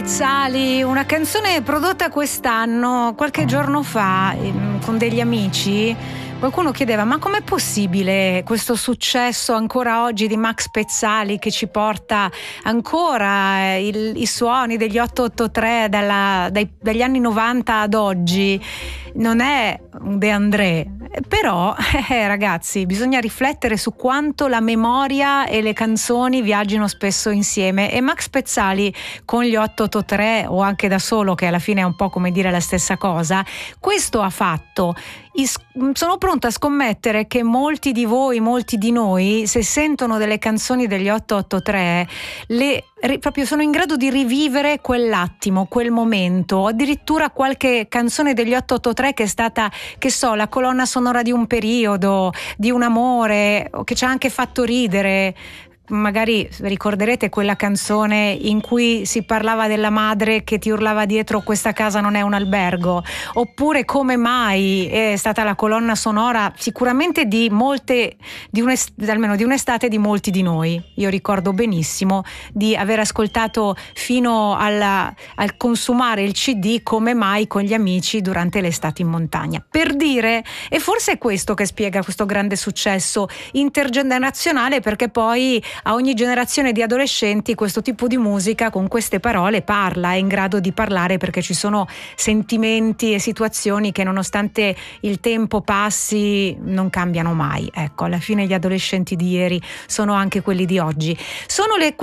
Sali, una canzone prodotta quest'anno, qualche giorno fa, con degli amici. Qualcuno chiedeva: ma com'è possibile questo successo ancora oggi di Max Pezzali, che ci porta ancora i suoni degli 883 dagli anni 90 ad oggi? Non è un De André, però ragazzi, bisogna riflettere su quanto la memoria e le canzoni viaggino spesso insieme, e Max Pezzali con gli 883, o anche da solo, che alla fine è un po' come dire la stessa cosa, questo ha fatto. Sono pronta a scommettere che molti di voi, molti di noi, se sentono delle canzoni degli 883, proprio sono in grado di rivivere quell'attimo, quel momento. Addirittura qualche canzone degli 883 che è stata, che so, la colonna sonora di un periodo, di un amore, che ci ha anche fatto ridere. Magari ricorderete quella canzone in cui si parlava della madre che ti urlava dietro: questa casa non è un albergo. Oppure Come mai è stata la colonna sonora sicuramente almeno di un'estate di molti di noi. Io ricordo benissimo di aver ascoltato fino al consumare il CD Come mai con gli amici durante l'estate in montagna, per dire. E forse è questo che spiega questo grande successo intergenerazionale, perché poi a ogni generazione di adolescenti questo tipo di musica con queste parole è in grado di parlare, perché ci sono sentimenti e situazioni che, nonostante il tempo passi, non cambiano mai. Ecco, alla fine gli adolescenti di ieri sono anche quelli di oggi. Sono le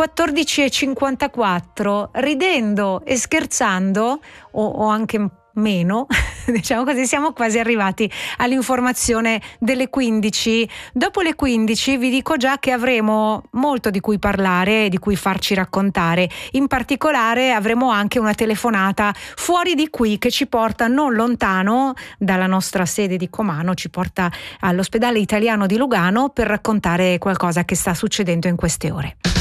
14:54, ridendo e scherzando, o anche meno, diciamo così, siamo quasi arrivati all'informazione delle 15. Dopo le 15 vi dico già che avremo molto di cui parlare e di cui farci raccontare. In particolare avremo anche una telefonata fuori di qui che ci porta non lontano dalla nostra sede di Comano, ci porta all'ospedale italiano di Lugano per raccontare qualcosa che sta succedendo in queste ore.